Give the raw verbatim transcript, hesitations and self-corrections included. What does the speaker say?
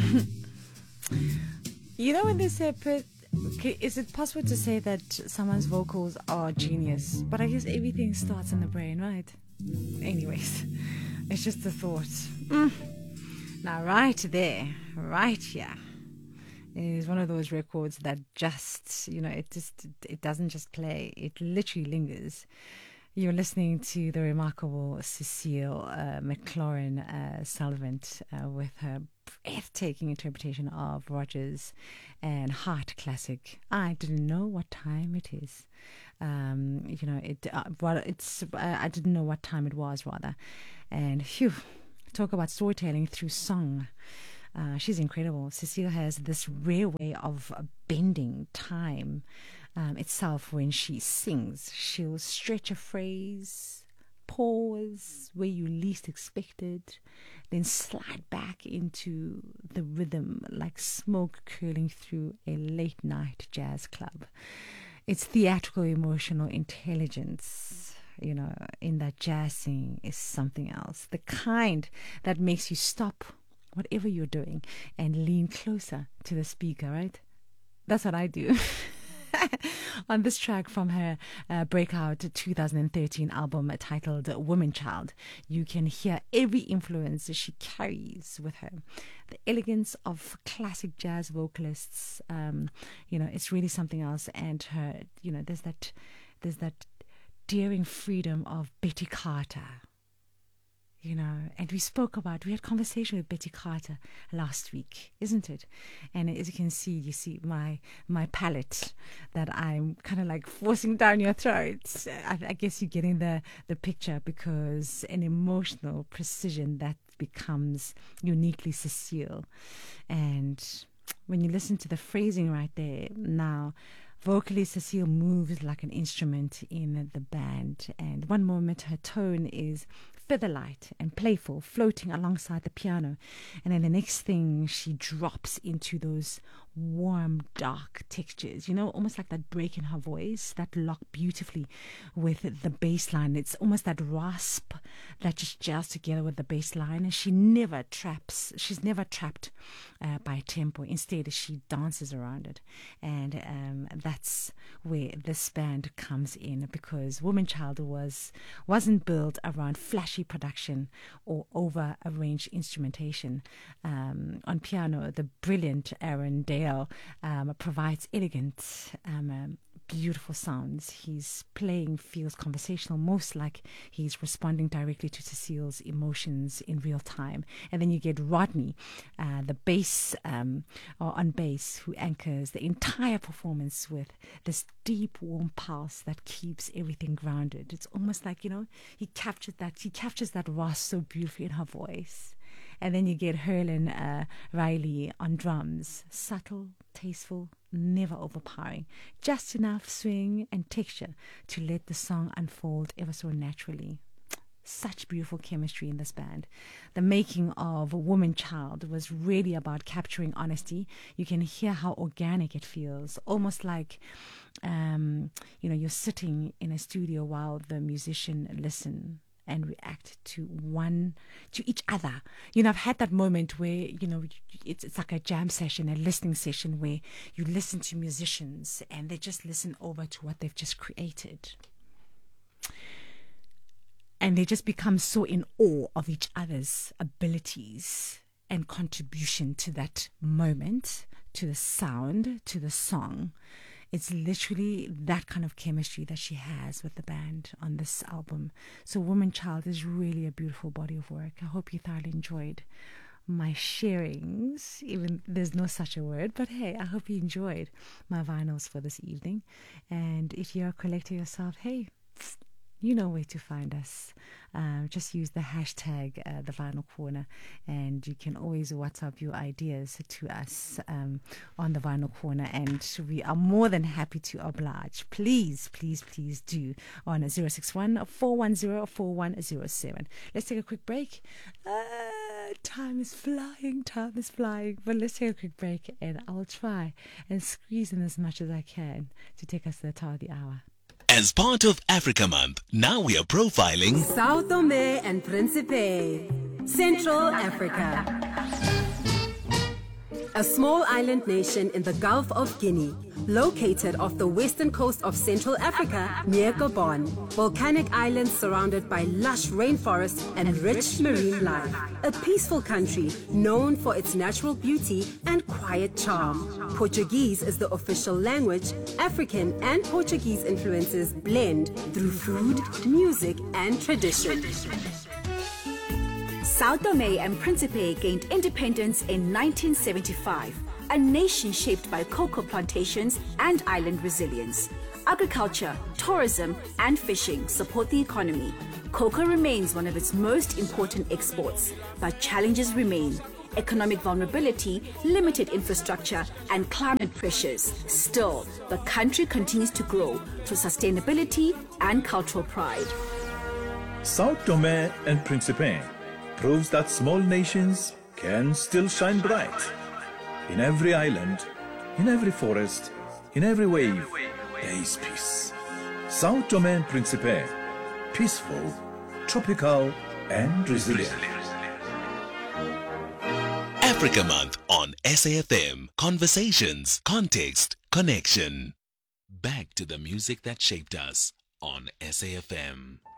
You know when they say, put, okay, is it possible to say that someone's vocals are genius? But I guess everything starts in the brain, right? Anyways, it's just a thought. Mm. Now, right there, right here, is one of those records that just, you know, it just, it doesn't just play. It literally lingers. You're listening to the remarkable Cecile uh, McLaurin uh, Sullivan uh, with her breathtaking interpretation of Rogers and Hart classic. I didn't know what time it is. Um, you know, it. Uh, well, it's. Uh, I didn't know what time it was, rather. And phew, talk about storytelling through song. Uh, she's incredible. Cecile has this rare way of bending time um, itself when she sings. She'll stretch a phrase, pause where you least expect it, then slide back into the rhythm like smoke curling through a late night jazz club. It's theatrical emotional intelligence, you know, in that jazz singing is something else. The kind that makes you stop whatever you're doing and lean closer to the speaker, right? That's what I do. On this track from her uh, breakout two thousand thirteen album titled Woman Child, you can hear every influence she carries with her. The elegance of classic jazz vocalists, um, you know, it's really something else. And her, you know, there's that, there's that daring freedom of Betty Carter. You know, and we spoke about, we had conversation with Betty Carter last week, isn't it? And as you can see, you see my my palate that I'm kind of like forcing down your throat. I, I guess you're getting the, the picture, because an emotional precision that becomes uniquely Cecile. And when you listen to the phrasing right there, now, vocally, Cecile moves like an instrument in the band. And one moment her tone is featherlight and playful, floating alongside the piano. And then the next thing, she drops into those warm, dark textures, you know, almost like that break in her voice that lock beautifully with the bass line. It's almost that rasp that just gels together with the bass line. And she never traps, she's never trapped uh, by tempo. Instead, she dances around it. And um, that's where this band comes in, because Woman Child was, wasn't built around flashy production or over-arranged instrumentation. Um, on piano, the brilliant Aaron Dale Um, provides elegant, um, um, beautiful sounds. His playing feels conversational, most like he's responding directly to Cecile's emotions in real time. And then you get Rodney, uh, the bass, um, or on bass, who anchors the entire performance with this deep, warm pulse that keeps everything grounded. It's almost like, you know, he captured that, he captures that rasp so beautifully in her voice. And then you get Herlin uh, Riley on drums. Subtle, tasteful, never overpowering. Just enough swing and texture to let the song unfold ever so naturally. Such beautiful chemistry in this band. The making of Woman Child was really about capturing honesty. You can hear how organic it feels, almost like um, you know, you're sitting in a studio while the musician listen and react to one, to each other. You know, I've had that moment where, you know, it's it's like a jam session, a listening session where you listen to musicians and they just listen over to what they've just created. And they just become so in awe of each other's abilities and contribution to that moment, to the sound, to the song. It's literally that kind of chemistry that she has with the band on this album. So Woman Child is really a beautiful body of work. I hope you thoroughly enjoyed my sharings, even there's no such a word, but hey, I hope you enjoyed my vinyls for this evening. And if you're a collector yourself, hey, you know where to find us. Uh, just use the hashtag uh, the Vinyl Corner, and you can always WhatsApp your ideas to us um, on the Vinyl Corner, and we are more than happy to oblige. Please, please, please do on zero six one, four one zero, four one zero seven. Let's take a quick break. Uh, time is flying, time is flying. But let's take a quick break, and I'll try and squeeze in as much as I can to take us to the top of the hour. As part of Africa Month, now we are profiling Sao Tome and Principe, Central Africa. A small island nation in the Gulf of Guinea, located off the western coast of Central Africa near Gabon. Volcanic islands surrounded by lush rainforests and rich marine life. A peaceful country known for its natural beauty and quiet charm. Portuguese is the official language. African and Portuguese influences blend through food, music, and tradition. Sao Tome and Principe gained independence in nineteen seventy-five, a nation shaped by cocoa plantations and island resilience. Agriculture, tourism, and fishing support the economy. Cocoa remains one of its most important exports, but challenges remain. Economic vulnerability, limited infrastructure, and climate pressures. Still, the country continues to grow through sustainability and cultural pride. Sao Tome and Principe proves that small nations can still shine bright. In every island, in every forest, in every wave, there is peace. Sao Tome and Principe, peaceful, tropical, and resilient. Africa Month on S A F M. Conversations, context, connection. Back to the music that shaped us on S A F M.